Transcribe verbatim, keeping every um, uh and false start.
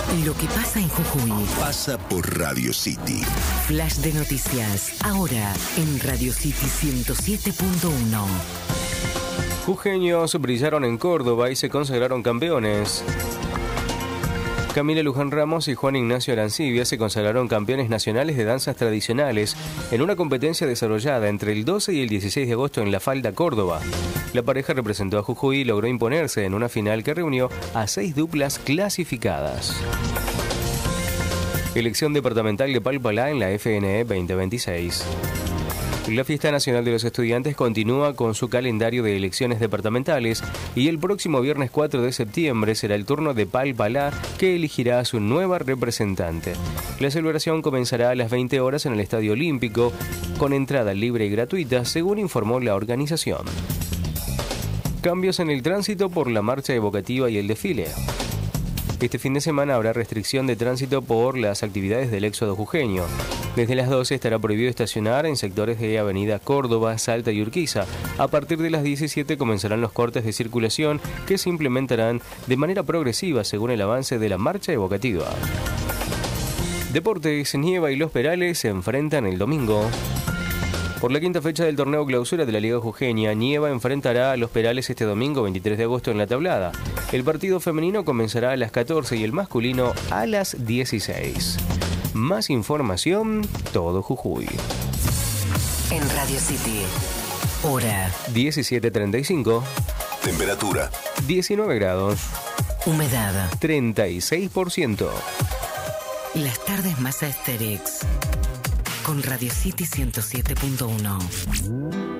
Lo que pasa en Jujuy pasa por Radio City. Flash de noticias, ahora en Radio City ciento siete punto uno. Jujeños brillaron en Córdoba y se consagraron campeones. Camila Luján Ramos y Juan Ignacio Arancibia se consagraron campeones nacionales de danzas tradicionales en una competencia desarrollada entre el doce y el dieciséis de agosto en La Falda, Córdoba. La pareja representó a Jujuy y logró imponerse en una final que reunió a seis duplas clasificadas. Elección departamental de Palpalá en la F N E veinte veintiséis. La Fiesta Nacional de los Estudiantes continúa con su calendario de elecciones departamentales y el próximo viernes cuatro de septiembre será el turno de Palpalá, que elegirá a su nueva representante. La celebración comenzará a las veinte horas en el Estadio Olímpico, con entrada libre y gratuita, según informó la organización. Cambios en el tránsito por la marcha evocativa y el desfile. Este fin de semana habrá restricción de tránsito por las actividades del éxodo jujeño. Desde las doce estará prohibido estacionar en sectores de Avenida Córdoba, Salta y Urquiza. A partir de las diecisiete comenzarán los cortes de circulación que se implementarán de manera progresiva según el avance de la marcha evocativa. Deportes, Nieva y Los Perales se enfrentan el domingo. Por la quinta fecha del torneo clausura de la Liga Jujeña, Nieva enfrentará a Los Perales este domingo veintitrés de agosto en La Tablada. El partido femenino comenzará a las catorce y el masculino a las dieciséis. Más información, todo Jujuy. En Radio City, hora diecisiete treinta y cinco. Temperatura diecinueve grados. Humedad treinta y seis por ciento. Las tardes más asterix con Radio City ciento siete punto uno.